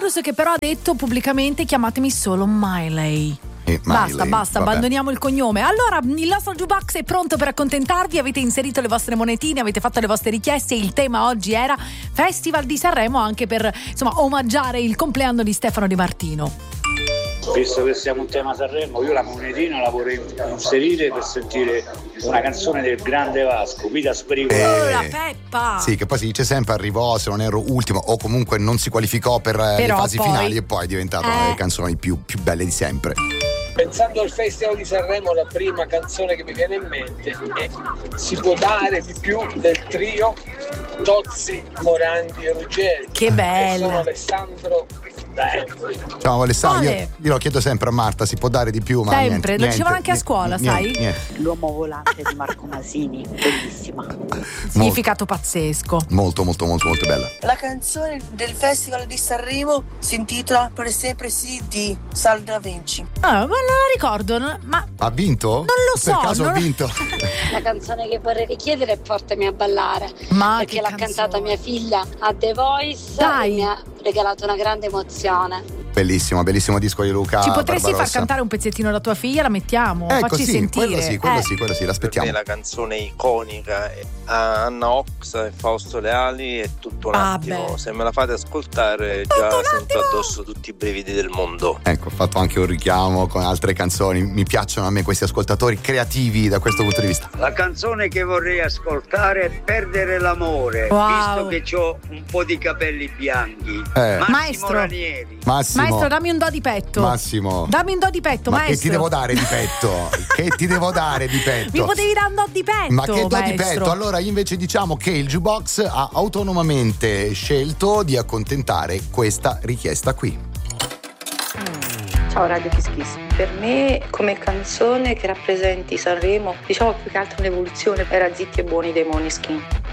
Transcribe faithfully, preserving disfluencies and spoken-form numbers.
Cyrus, che però ha detto pubblicamente: chiamatemi solo Miley. Eh, basta, Miley, basta, vabbè. abbandoniamo il cognome. Allora, il nostro jukebox è pronto per accontentarvi. Avete inserito le vostre monetine, avete fatto le vostre richieste. Il tema oggi era Festival di Sanremo, anche per insomma omaggiare il compleanno di Stefano Di Martino. Visto che siamo un tema Sanremo, io la monetina la vorrei inserire per sentire una canzone del grande Vasco, Guida Spericolare. Oh, la Peppa! Sì, che poi si dice sempre arrivò, se non ero ultimo, o comunque non si qualificò per eh, le Però fasi poi- finali, e poi è diventata una Eh. delle canzoni più, più belle di sempre. Pensando al Festival di Sanremo, la prima canzone che mi viene in mente è Si può dare di più del trio Tozzi, Morandi e Ruggeri. Che E bella. sono Alessandro. Beh, Ciao Alessandro, io, Ole. io lo chiedo sempre a Marta, si può dare di più, ma Sempre, niente, lo niente, dicevano anche a niente, scuola, niente, sai? niente. L'uomo volante di Marco Masini, bellissima. Significato pazzesco. Molto, molto, molto, molto bella. La canzone del Festival di Sanremo si intitola Per sempre sì di Sal da Vinci. Ah, ma non la ricordo, non- ma Ha vinto? Non lo so, Per caso non- ha vinto? La canzone che vorrei richiedere è Portami a ballare, Ma perché che l'ha canzone. cantata mia figlia a The Voice Dai. e mi ha regalato una grande emozione. Bellissimo, bellissimo disco di Luca ci potresti far Barbarossa. cantare un pezzettino da tua figlia? La mettiamo, Ecco, facci sì, sentire. quello sì, quello Eh. sì, quello sì, Per l'aspettiamo. me la canzone iconica è Anna Ox e Fausto Leali è Tutto un Ah, attimo. beh. Se me la fate ascoltare già sento addosso tutti i brividi del mondo. Ecco, ho fatto anche un richiamo con altre canzoni. Mi piacciono a me questi ascoltatori creativi da questo punto di vista. La canzone che vorrei ascoltare è Perdere l'amore, Wow. visto che ho un po' di capelli bianchi. Eh. Massimo Maestro. Ranieri. Massimo, Maestro, dammi un do di petto. Massimo. Dammi un do di petto, Ma maestro. che ti devo dare di petto? Che ti devo dare di petto? Mi potevi dare un do di petto, Ma che do di maestro. petto? Allora invece diciamo che il jukebox ha autonomamente scelto di accontentare questa richiesta qui. Ciao Radio Kiss Kiss. Per me come canzone che rappresenti Sanremo, diciamo più che altro un'evoluzione, era Zitti e Buoni dei Måneskin.